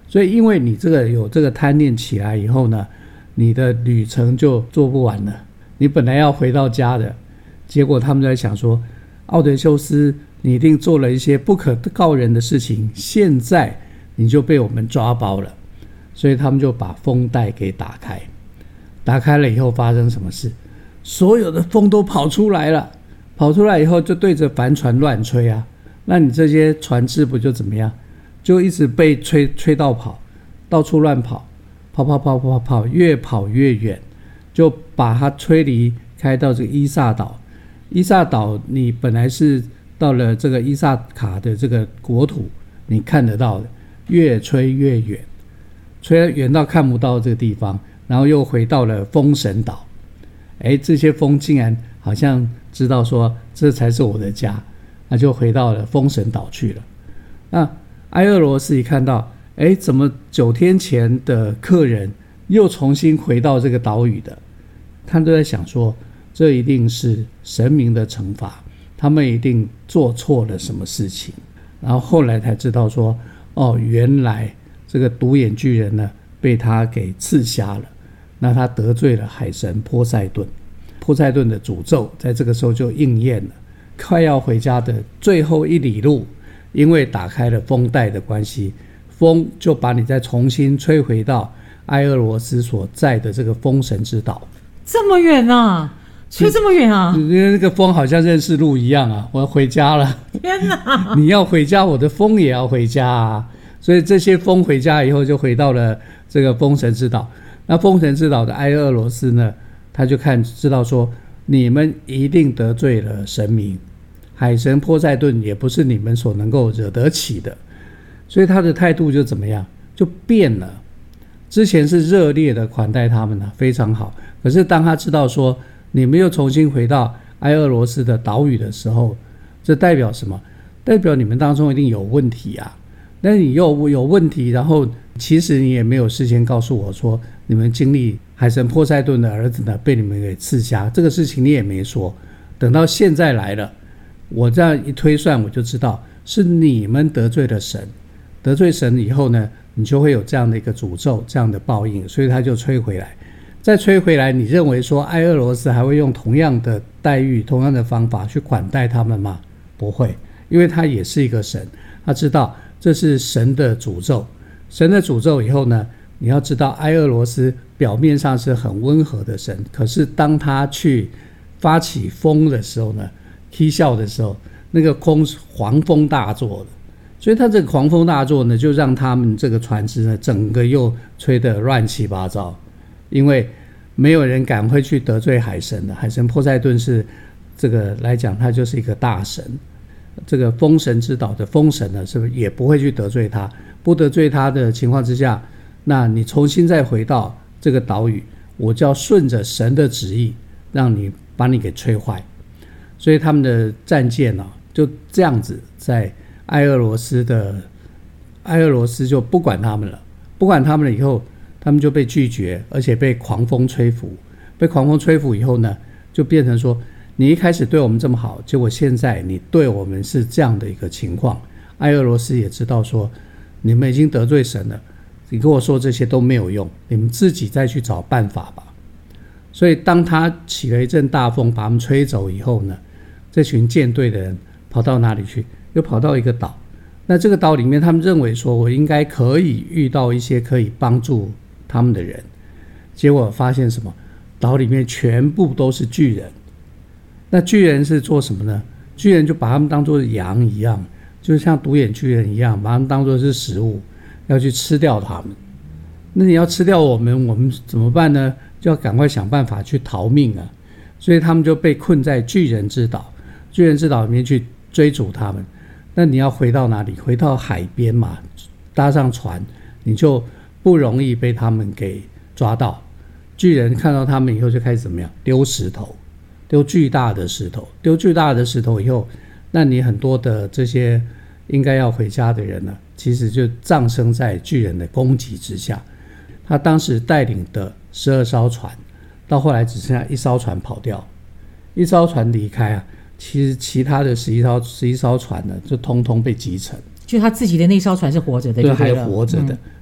所以因为你有这个贪念起来以后呢，你的旅程就做不完了。你本来要回到家的，结果他们在想说，奥德修斯你一定做了一些不可告人的事情，现在你就被我们抓包了。所以他们就把风带给打开，打开了以后发生什么事？所有的风都跑出来了，跑出来以后就对着帆船乱吹啊，那你这些船只不就怎么样？就一直被吹到跑，到处乱跑，跑，越跑越远，就把它吹离开到这个伊萨岛。伊萨岛你本来是到了这个伊萨卡的这个国土，你看得到的，越吹越远，吹远到看不到这个地方，然后又回到了风神岛。这些风竟然好像知道说这才是我的家，那就回到了风神岛去了。那埃俄罗斯一看到，怎么9天前的客人又重新回到这个岛屿的，他都在想说，这一定是神明的惩罚，他们一定做错了什么事情。然后后来才知道说，原来这个独眼巨人呢被他给刺瞎了，那他得罪了海神波塞顿，波塞顿的诅咒在这个时候就应验了。快要回家的最后1里路，因为打开了风带的关系，风就把你再重新吹回到埃俄罗斯所在的这个风神之岛。 这么远啊，吹这么远啊？ 因为那个风好像认识路一样啊，我要回家了。 天哪！ 你要回家，我的风也要回家啊。所以这些风回家以后就回到了这个风神之岛。那风神之岛的埃俄罗斯呢，他就知道说，你们一定得罪了神明，海神波塞顿也不是你们所能够惹得起的。所以他的态度就怎么样，就变了。之前是热烈的款待他们，非常好。可是当他知道说你们又重新回到埃俄罗斯的岛屿的时候，这代表什么？代表你们当中一定有问题啊。那你又有问题，然后其实你也没有事先告诉我说你们经历海神波塞顿的儿子呢被你们给刺瞎，这个事情你也没说。等到现在来了，我这样一推算，我就知道是你们得罪了神，得罪神以后呢，你就会有这样的一个诅咒，这样的报应，所以他就吹回来。再吹回来，你认为说埃俄罗斯还会用同样的待遇、同样的方法去款待他们吗？不会，因为他也是一个神，他知道这是神的诅咒。神的诅咒以后呢，你要知道埃俄罗斯表面上是很温和的神，可是当他去发起风的时候呢，踢笑的时候，那个狂风大作的，所以他这个狂风大作呢，就让他们这个船只呢整个又吹得乱七八糟。因为没有人敢会去得罪海神的，海神波塞顿是这个来讲，他就是一个大神。这个风神之岛的风神呢，是不是也不会去得罪他？不得罪他的情况之下，那你重新再回到这个岛屿，我就要顺着神的旨意，把你给吹坏。所以他们的战舰呢，就这样子在埃俄罗斯就不管他们了，不管他们了以后，他们就被拒绝，而且被狂风吹拂。被狂风吹拂以后呢，就变成说，你一开始对我们这么好，结果现在你对我们是这样的一个情况。埃俄罗斯也知道说，你们已经得罪神了，你跟我说这些都没有用，你们自己再去找办法吧。所以当他起了一阵大风把他们吹走以后呢，这群舰队的人跑到哪里去？又跑到一个岛。那这个岛里面，他们认为说我应该可以遇到一些可以帮助他们的人，结果发现什么？岛里面全部都是巨人。那巨人是做什么呢？巨人就把他们当作羊一样，就像独眼巨人一样，把他们当作是食物，要去吃掉他们。那你要吃掉我们怎么办呢？就要赶快想办法去逃命啊！所以他们就被困在巨人之岛，巨人之岛里面去追逐他们。那你要回到哪里？回到海边嘛，搭上船，你就不容易被他们给抓到。巨人看到他们以后就开始怎么样？丢石头，丢巨大的石头，丢巨大的石头以后，那你很多的这些应该要回家的人呢，其实就葬身在巨人的攻击之下。他当时带领的12艘船，到后来只剩下1艘船跑掉，1艘船离开啊，其实其他的11艘船呢，就通通被击沉。 就他自己的那艘船是活着的， 对，还活着的。